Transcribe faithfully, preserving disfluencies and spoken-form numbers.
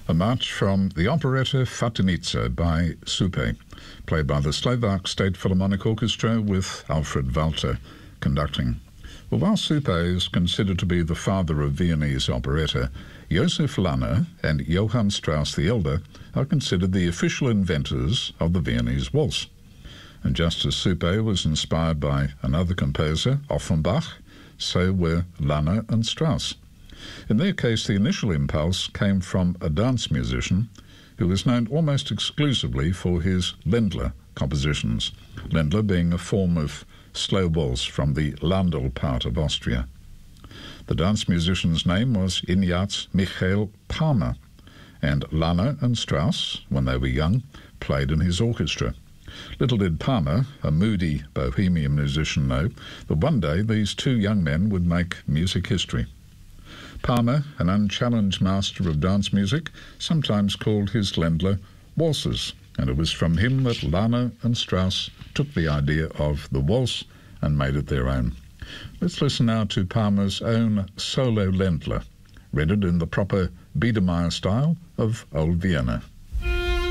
A march from the operetta Fatinitsa by Supe, played by the Slovak State Philharmonic Orchestra with Alfred Walter conducting. Well, while Supe is considered to be the father of Viennese operetta, Josef Lanner and Johann Strauss the Elder are considered the official inventors of the Viennese waltz. And just as Supe was inspired by another composer, Offenbach, so were Lanner and Strauss. In their case, the initial impulse came from a dance musician who was known almost exclusively for his Ländler compositions, Ländler being a form of slow waltz from the Landl part of Austria. The dance musician's name was Ignaz Michael Parma, and Lanner and Strauss, when they were young, played in his orchestra. Little did Parma, a moody bohemian musician, know that one day these two young men would make music history. Parma, an unchallenged master of dance music, sometimes called his Ländler waltzes, and it was from him that Lanner and Strauss took the idea of the waltz and made it their own. Let's listen now to Parma's own solo Ländler, rendered in the proper Biedermeier style of Old Vienna.